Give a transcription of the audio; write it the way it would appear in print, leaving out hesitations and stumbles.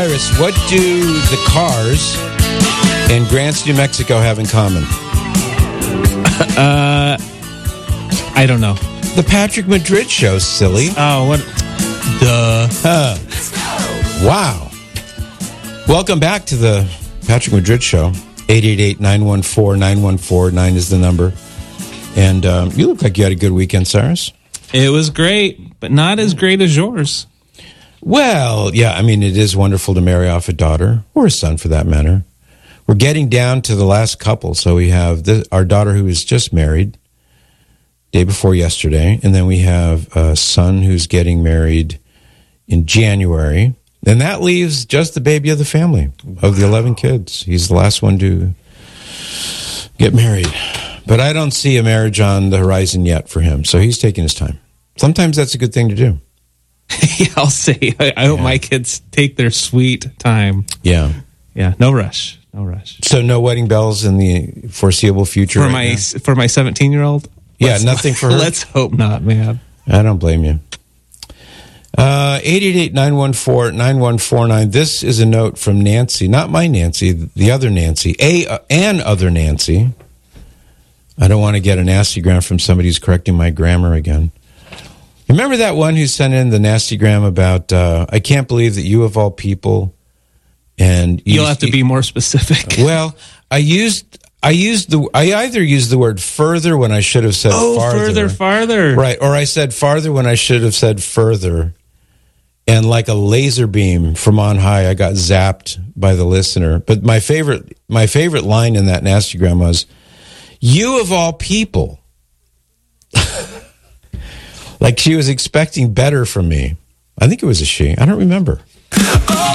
Cyrus, what do the Cars and Grants, New Mexico have in common? I don't know. The Patrick Madrid Show, silly. Oh, what? Duh. Wow. Welcome back to the Patrick Madrid Show. 888-914-9149 is the number. And you look like you had a good weekend, Cyrus. It was great, but not as great as yours. Well, yeah, I mean, it is wonderful to marry off a daughter, or a son for that matter. We're getting down to the last couple. So we have our daughter who is just married, day before yesterday. And then we have a son who's getting married in January. And that leaves just the baby of the family, of the 11 kids. He's the last one to get married. But I don't see a marriage on the horizon yet for him. So he's taking his time. Sometimes that's a good thing to do. Yeah, I'll say. I hope my kids take their sweet time. Yeah. Yeah, no rush. No rush. So no wedding bells in the foreseeable future For my 17-year-old? Yeah, nothing for her? Let's hope not, man. I don't blame you. 888-914-9149. This is a note from Nancy. Not my Nancy, the other Nancy. An other Nancy. I don't want to get a nastygram from somebody who's correcting my grammar again. Remember that one who sent in the nastygram about, I can't believe that you of all people, and you'll have to be more specific. Well, I either used the word further when I should have said farther. farther. Right, or I said farther when I should have said further. And like a laser beam from on high, I got zapped by the listener. But my favorite line in that nastygram was, "You of all people." Like she was expecting better from me. I think it was a she. I don't remember.